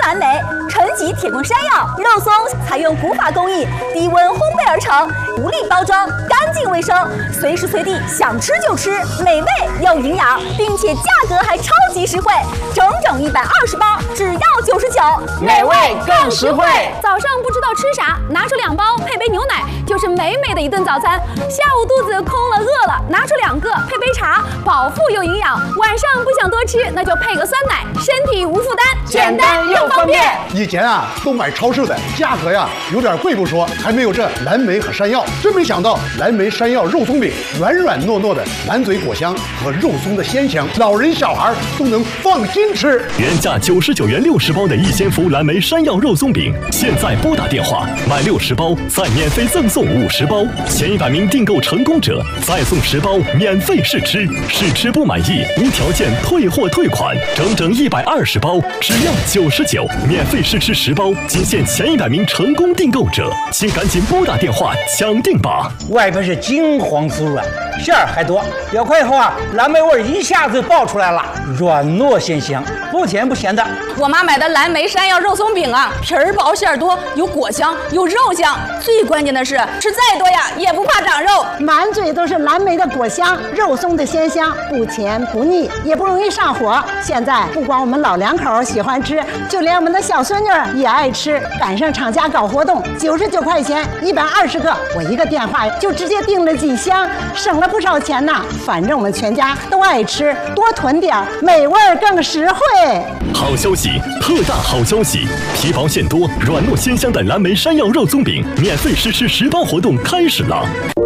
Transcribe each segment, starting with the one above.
蓝莓，纯级铁棍山药，肉松采用古法工艺，低温烘焙而成，独立包装，干净卫生，随时随地想吃就吃，美味又营养，并且价格还超级实惠，整整120包，只要99， 美味更实惠。 早上不知道吃啥，拿出2包配杯牛奶，就是美美的一顿早餐。下午肚子空了饿了，拿出2个配杯茶，饱腹又营养。晚上不想多吃，那就配个酸奶，身体无负担， 简单又方便。 以前啊，都买超市的，价格呀有点贵不说，还没有这蓝莓和山药。真没想到，蓝莓山药肉松饼，软软糯糯的蓝嘴果香和肉松的鲜香，老人小孩都能放心吃。 原价99元60包的逸仙福蓝莓山药肉松饼，现在拨打电话买60包，再免费赠送50包，前100名订购成功者再送10包免费试吃，试吃不满意无条件退货退款，整整120包，只要99，免费试吃10包，仅限前100名成功订购者，请赶紧拨打电话抢订吧！ 外边是金黄酥软，馅儿还多，咬开以后啊，蓝莓味一下子爆出来了，软糯鲜香，不甜不咸的。 我妈买的蓝莓山药肉松饼啊，皮儿薄馅儿多，有果香，有肉香，最关键的是吃再多呀也不怕长肉， 满嘴都是蓝莓的果香，肉松的鲜香，不甜不腻，也不容易上火。现在不光我们老两口喜欢吃，就连我们的小孙女也爱吃。赶上厂家搞活动，99块钱120个，我一个电话就直接订了几箱，省了不少钱呢。反正我们全家都爱吃，多囤点，美味更实惠。 好消息，特大好消息！皮薄馅多、软糯鲜香的蓝莓山药肉松饼免费试吃10包活动开始了。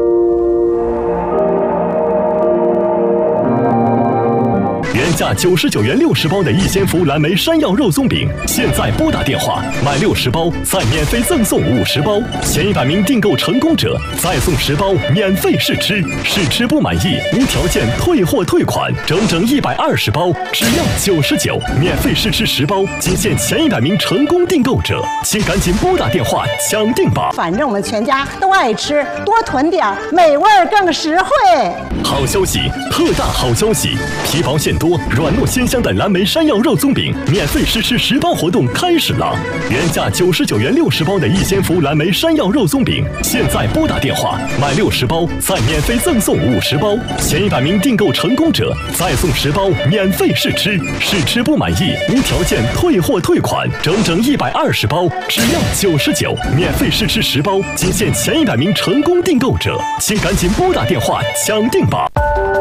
原价99元60包的逸仙福蓝莓山药肉松饼，现在拨打电话买60包，再免费赠送50包，前100名订购成功者再送10包免费试吃，试吃不满意无条件退货退款，整整120包，只要99，免费试吃10包，仅限前100名成功订购者，请赶紧拨打电话抢订吧！ 反正我们全家都爱吃，多囤点，美味更实惠。 好消息，特大好消息！皮薄馅多、软糯鲜香的蓝莓山药肉松饼免费试吃10包活动开始了。原价99元60包的逸仙福蓝莓山药肉松饼，现在拨打电话买60包，再免费赠送50包，前100名订购成功者再送10包免费试吃，试吃不满意无条件退货退款，整整120包，只要99，免费试吃10包，仅限前100名成功订购者，请赶紧拨打电话抢订吧！